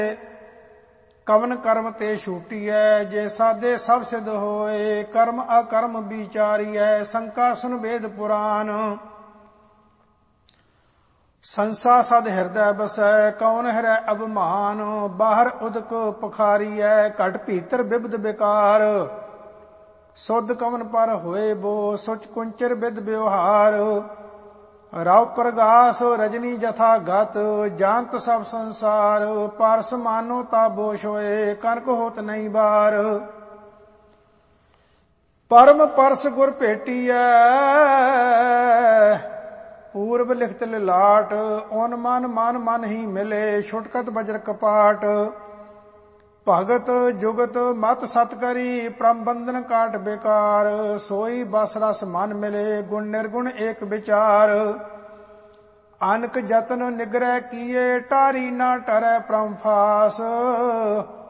ਕਵਨ ਕਰਮ ਤੇ ਛੂਟੀਐ। ਜੇ ਸਾਧੇ ਸਭ ਸਿਧ ਹੋਏ, ਕਰਮ ਅਕਰਮ ਵਿਚਾਰੀਐ। ਸੰਕਾ ਸੁਨ ਵੇਦ ਪੁਰਾਨ, ਸੰਸਾ ਸਦ ਹਿਰਦੈ ਬਸੈ। ਕੌਣ ਹਰੈ ਅਭਿਮਾਨ, ਬਾਹਰ ਉਦਕ ਪਖਾਰੀਐ। ਘਟ ਭੀਤਰ ਬਿਬਦ ਵਿਕਾਰ, ਸੁਧ ਕਵਨ ਪਰ ਹੋਏ ਬੋ। ਸੁਚ ਕੁੰਚਰ ਬਿਦ ਵਿਵਹਾਰ, ਰਵ ਪ੍ਰਗਾਸ ਰਜਨੀ ਜਥਾ ਗਤ। ਜਾਨਤ ਸਭ ਸੰਸਾਰ, ਪਰਸ ਮਾਨੋ ਤਾ ਬੋਸ਼ ਹੋਏ। ਕਨਕ ਹੋਤ ਨਹੀਂ ਬਾਰ, ਪਰਮ ਪਰਸ ਗੁਰ ਭੇਟੀਐ। ਪੂਰਬ ਲਿਖਤ ਲਿਲਾਟ, ਓਨ ਮਨ ਮਨ ਮਨ ਹੀ ਮਿਲੇ। ਛੁਟਕਤ ਬਜਰ ਕਪਾਟ, ਭਗਤ ਜੁਗਤ ਮਤ ਸਤ ਕਰੀ। ਪ੍ਰਮ ਬੰਧਨ ਕਾਟ ਬੇਕਾਰ, ਸੋਈ ਬਸ ਰਸ ਮਨ ਮਿਲੇ। ਗੁਣ ਨਿਰਗੁਣ ਏਕ ਵਿਚਾਰ, ਅਨਕ ਜਤਨ ਨਿਗਰਹਿ ਕੀਏ। ਟਾਰੀ ਨਾ ਟਰੈ ਪ੍ਰਮ ਫਾਸ,